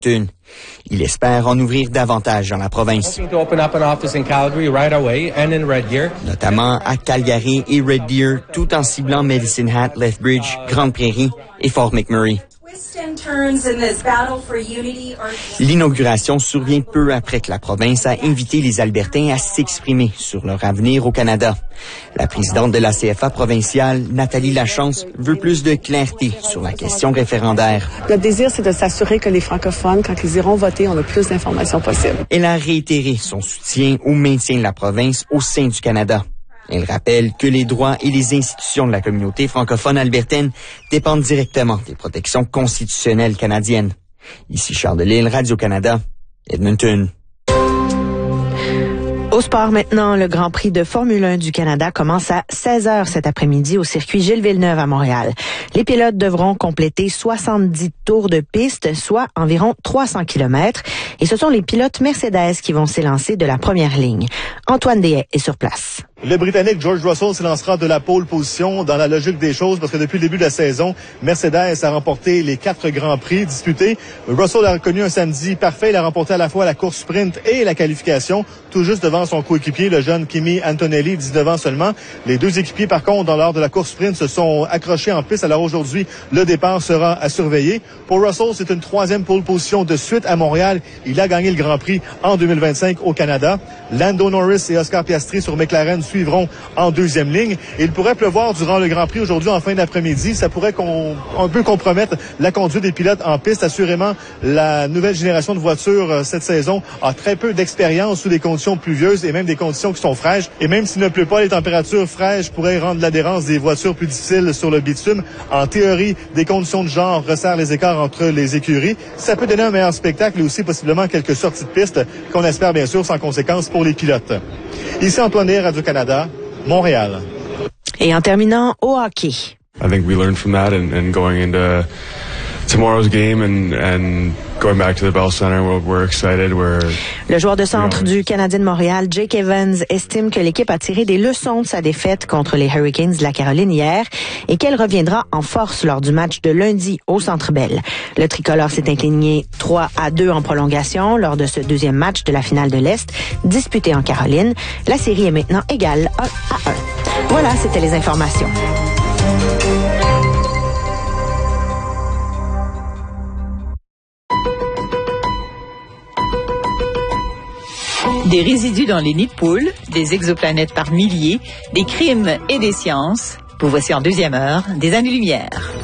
Il espère en ouvrir davantage dans la province. Notamment à Calgary et Red Deer, tout en ciblant Medicine Hat, Lethbridge, Grande Prairie et Fort McMurray. L'inauguration survient peu après que la province a invité les Albertains à s'exprimer sur leur avenir au Canada. La présidente de la CFA provinciale, Nathalie Lachance, veut plus de clarté sur la question référendaire. Notre désir, c'est de s'assurer que les francophones, quand ils iront voter, ont le plus d'informations possible. Elle a réitéré son soutien au maintien de la province au sein du Canada. Elle rappelle que les droits et les institutions de la communauté francophone albertaine dépendent directement des protections constitutionnelles canadiennes. Ici Charles Delisle, Radio-Canada, Edmonton. Au sport maintenant, le Grand Prix de Formule 1 du Canada commence à 16h cet après-midi au circuit Gilles Villeneuve à Montréal. Les pilotes devront compléter 70 tours de piste, soit environ 300 km. Et ce sont les pilotes Mercedes qui vont s'élancer de la première ligne. Antoine Deshaies est sur place. Le Britannique George Russell s'élancera de la pole position dans la logique des choses parce que depuis le début de la saison, Mercedes a remporté les 4 Grands Prix disputés. Russell a connu un samedi parfait. Il a remporté à la fois la course sprint et la qualification, tout juste devant son coéquipier, le jeune Kimi Antonelli, 19 ans seulement. Les deux équipiers, par contre, lors de la course sprint, se sont accrochés en piste. Alors aujourd'hui, le départ sera à surveiller. Pour Russell, c'est une 3e pole position de suite à Montréal. Il a gagné le Grand Prix en 2025 au Canada. Lando Norris et Oscar Piastri sur McLaren suivront en 2e ligne. Et il pourrait pleuvoir durant le Grand Prix aujourd'hui en fin d'après-midi. Ça pourrait un peu compromettre la conduite des pilotes en piste. Assurément, la nouvelle génération de voitures cette saison a très peu d'expérience sous des conditions pluvieuses et même des conditions qui sont fraîches. Et même s'il ne pleut pas, les températures fraîches pourraient rendre l'adhérence des voitures plus difficile sur le bitume. En théorie, des conditions de genre resserrent les écarts entre les écuries. Ça peut donner un meilleur spectacle et aussi possiblement quelques sorties de piste qu'on espère bien sûr sans conséquences pour les pilotes. Ici Antoine Deshaies, Radio-Canada, Montréal. Et en terminant, au hockey. I think we learned from that and going into tomorrow's game and going back to the Bell Center, we're excited. Le joueur de centre du Canadien de Montréal, Jake Evans, estime que l'équipe a tiré des leçons de sa défaite contre les Hurricanes de la Caroline hier et qu'elle reviendra en force lors du match de lundi au Centre Bell. Le tricolore s'est incliné 3-2 en prolongation lors de ce 2e match de la finale de l'Est disputé en Caroline. La série est maintenant égale 1-1. Voilà, c'était les informations. Des résidus dans les nids de poules, des exoplanètes par milliers, des crimes et des sciences. Vous voici en 2e heure des années-lumière.